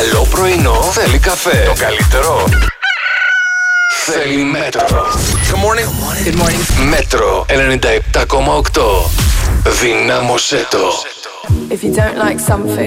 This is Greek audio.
Καλό πρωινό θέλει καφέ. Το καλύτερο θέλει Μέτρο. Good morning. Good morning. Μέτρο 97,8. Δυνάμωσέ το. If you don't like something